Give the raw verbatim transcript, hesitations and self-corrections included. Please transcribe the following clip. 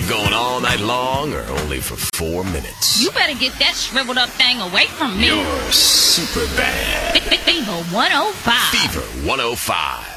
keep going all night long or only for four minutes? You better get that shriveled up thing away from me. You're super bad. Fever one oh five. Fever one oh five.